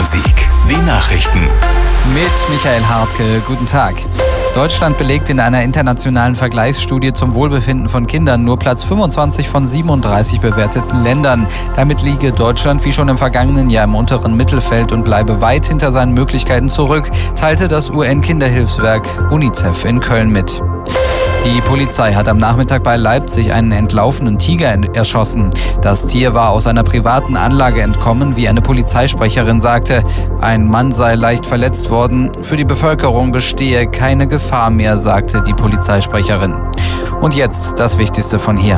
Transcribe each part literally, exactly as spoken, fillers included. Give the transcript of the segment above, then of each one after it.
Bonn-Rhein-Sieg. Die Nachrichten. Mit Michael Hartke. Guten Tag. Deutschland belegt in einer internationalen Vergleichsstudie zum Wohlbefinden von Kindern nur Platz fünfundzwanzig von siebenunddreißig bewerteten Ländern. Damit liege Deutschland wie schon im vergangenen Jahr im unteren Mittelfeld und bleibe weit hinter seinen Möglichkeiten zurück, teilte das U N-Kinderhilfswerk UNICEF in Köln mit. Die Polizei hat am Nachmittag bei Leipzig einen entlaufenen Tiger erschossen. Das Tier war aus einer privaten Anlage entkommen, wie eine Polizeisprecherin sagte. Ein Mann sei leicht verletzt worden. Für die Bevölkerung bestehe keine Gefahr mehr, sagte die Polizeisprecherin. Und jetzt das Wichtigste von hier.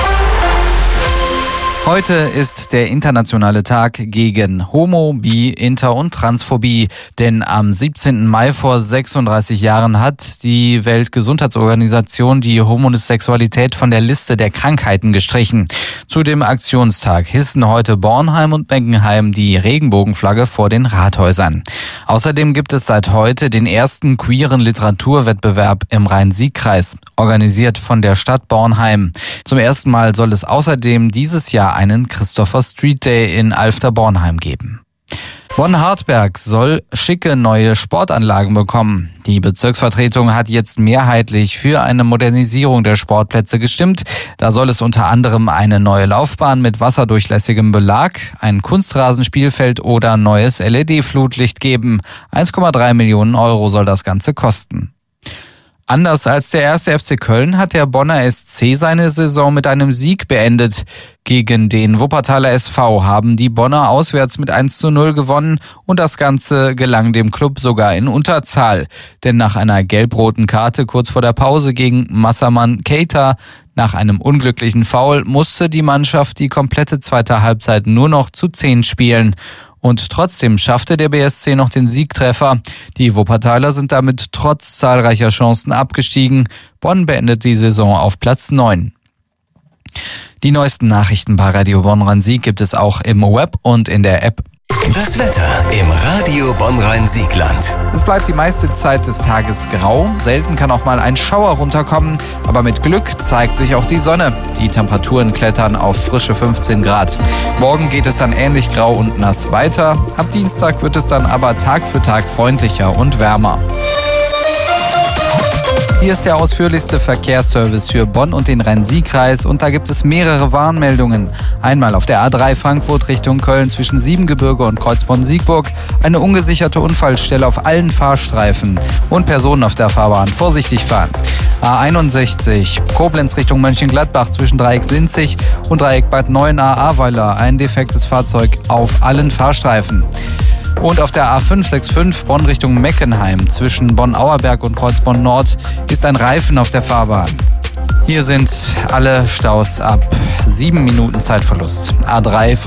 Heute ist der internationale Tag gegen Homo-, Bi-, Inter- und Transphobie. Denn am siebzehnten Mai vor sechsunddreißig Jahren hat die Weltgesundheitsorganisation die Homosexualität von der Liste der Krankheiten gestrichen. Zu dem Aktionstag hissen heute Bornheim und Meckenheim die Regenbogenflagge vor den Rathäusern. Außerdem gibt es seit heute den ersten queeren Literaturwettbewerb im Rhein-Sieg-Kreis, organisiert von der Stadt Bornheim. Zum ersten Mal soll es außerdem dieses Jahr einen Christopher Street Day in Alfter-Bornheim geben. Bonn-Hartberg soll schicke neue Sportanlagen bekommen. Die Bezirksvertretung hat jetzt mehrheitlich für eine Modernisierung der Sportplätze gestimmt. Da soll es unter anderem eine neue Laufbahn mit wasserdurchlässigem Belag, ein Kunstrasenspielfeld oder neues L E D-Flutlicht geben. eins Komma drei Millionen Euro soll das Ganze kosten. Anders als der erste F C Köln hat der Bonner S C seine Saison mit einem Sieg beendet. Gegen den Wuppertaler S V haben die Bonner auswärts mit eins zu null gewonnen und das Ganze gelang dem Klub sogar in Unterzahl. Denn nach einer gelb-roten Karte kurz vor der Pause gegen Massaman Keita nach einem unglücklichen Foul musste die Mannschaft die komplette zweite Halbzeit nur noch zu zehn spielen. Und trotzdem schaffte der B S C noch den Siegtreffer. Die Wuppertaler sind damit trotz zahlreicher Chancen abgestiegen. Bonn beendet die Saison auf Platz neun. Die neuesten Nachrichten bei Radio Bonn-Rhein-Sieg gibt es auch im Web und in der App. Das Wetter im Radio Bonn-Rhein-Siegland. Es bleibt die meiste Zeit des Tages grau. Selten kann auch mal ein Schauer runterkommen. Aber mit Glück zeigt sich auch die Sonne. Die Temperaturen klettern auf frische fünfzehn Grad. Morgen geht es dann ähnlich grau und nass weiter. Ab Dienstag wird es dann aber Tag für Tag freundlicher und wärmer. Hier ist der ausführlichste Verkehrsservice für Bonn und den Rhein-Sieg-Kreis und da gibt es mehrere Warnmeldungen. Einmal auf der A drei Frankfurt Richtung Köln zwischen Siebengebirge und Kreuzbonn-Siegburg, eine ungesicherte Unfallstelle auf allen Fahrstreifen und Personen auf der Fahrbahn vorsichtig fahren. A einundsechzig Koblenz Richtung Mönchengladbach zwischen Dreieck Sinzig und Dreieck Bad Neuenahr-Ahrweiler, ein defektes Fahrzeug auf allen Fahrstreifen. Und auf der A fünf sechs fünf Bonn Richtung Meckenheim zwischen Bonn-Auerberg und Kreuzbonn Nord ist ein Reifen auf der Fahrbahn. Hier sind alle Staus ab sieben Minuten Zeitverlust. A drei